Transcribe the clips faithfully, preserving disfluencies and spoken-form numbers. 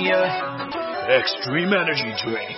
uh, extreme energy drink.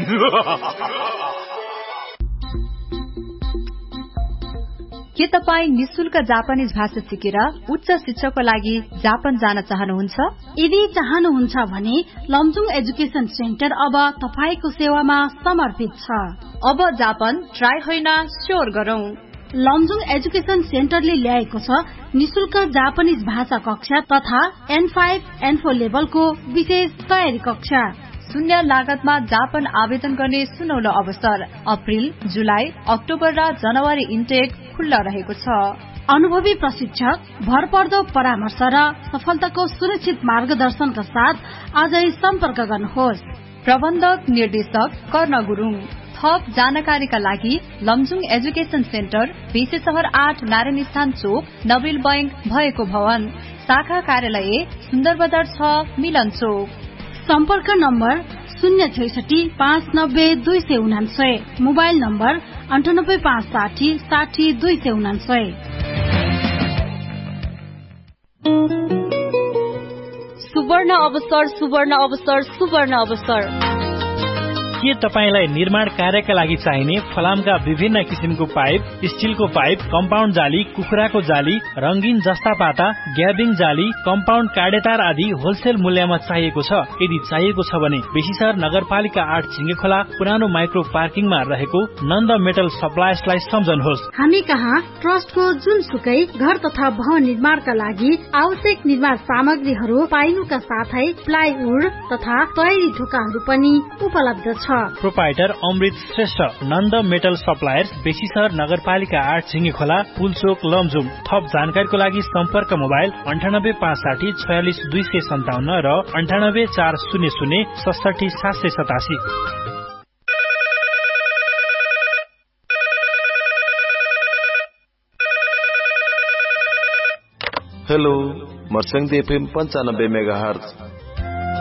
के तपाई निशुल्क जापानिज भाषा सिकेर उच्च शिक्षाको लागि जापान जान चाहनुहुन्छ? यदि चाहनुहुन्छ भने लमजुङ एजुकेशन सेन्टर अब तपाईको सेवामा समर्पित छ। अब जापान ट्राई होइन स्योर गरौं। लमजुङ एजुकेशन सेन्टरले ल्याएको छ निशुल्क जापानिज भाषा कक्षा तथा एन फाइभ एन फोर लेभलको विशेष तयारी कक्षा। शून्य लागतमा जापान आवेदन गर्ने सुनौलो अवसर। अप्रिल, जुलाई, अक्टोबर र जनवरी इन्टेक खुल्ला रहेको छ। अनुभवी प्रशिक्षक, भरपर्दो परामर्श र सफलताको सुनिश्चित मार्गदर्शनका साथ आजै सम्पर्क गर्नुहोस्। प्रबन्धक निर्देशक कर्ण गुरुङ। थप जानकारीका लागि लमजुङ एजुकेशन सेन्टर बेसी शहर आठ नारायण स्थान चोक नबिल बैंक भएको भवन, शाखा कार्यालय सुन्दर बजार छ मिलन चोक। सम्पर्क नम्बर शून्य छैसठी पाँच नब्बे दुई सय उनान्सय, मोबाइल नम्बर अन्ठानब्बे पाँच साठी साठी दुई सय उनान्सय। सुवर्ण अवसर, सुवर्ण अवसर, सुवर्ण अवसर। के तपाईलाई निर्माण कार्यका लागि चाहिने फलामका विभिन्न किसिमको पाइप, स्टिलको पाइप, कम्पाउन्ड जाली, कुखुराको जाली, रंगीन जस्ता पाता, ग्याबिङ जाली, कम्पाउन्ड काडेतार आदि होलसेल मूल्यमा चाहिएको छ? यदि चाहिएको छ भने बेसीसर नगरपालिका आठ झिंगे खोला पुरानो माइक्रो पार्किङमा रहेको नन्द मेटल सप्लायर्सलाई सम्झनुहोस्। हामी कहाँ ट्रस्टको जुनसुकै घर तथा भवन निर्माणका लागि आवश्यक निर्माण सामग्रीहरू पाइनुका साथै प्लाइवुड तथा तयारी ढोकाहरू पनि उपलब्ध छ। प्रोपाइटर अमृत श्रेष्ठ, नन्द मेटल सप्लायर्स, बेसीसर नगरपालिका आठ झिंगे खोला, पुलचोक, लमजुङ। थप जानकारीको लागि सम्पर्क मोबाइल अन्ठानब्बे पाँच साठी छयालिस दुई सय सन्ताउन्न र अन्ठानब्बे चार शून्य शून्य सडसठी सात सय सतासी। हेलो, मर्स्याङदी एफएम पन्चानब्बे मेगा हर्ज